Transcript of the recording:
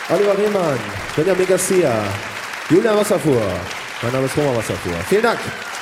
Oliver Rehmann, Benjamin Garcia, Julia Wasserfuhr. Mein Name ist Roman Wasserfuhr. Vielen Dank.